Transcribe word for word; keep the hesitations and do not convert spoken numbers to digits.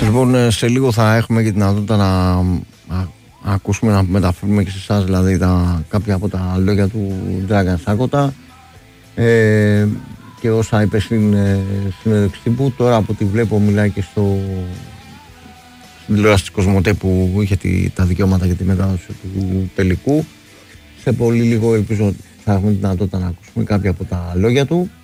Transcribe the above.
Λοιπόν, σε λίγο θα έχουμε και την δυνατότητα να, να, να ακούσουμε, να μεταφέρουμε και σε εσάς δηλαδή τα, κάποια από τα λόγια του Dragan Σάκοτα ε, και όσα είπε στην ε, συνέντευξη τύπου. Τώρα από ό,τι βλέπω μιλάει και στο στην τηλεόραση της Κοσμοτέ που είχε τη, τα δικαιώματα για τη μετάδοση του τελικού. Σε πολύ λίγο ελπίζω ότι θα έχουμε τη δυνατότητα να ακούσουμε κάποια από τα λόγια του.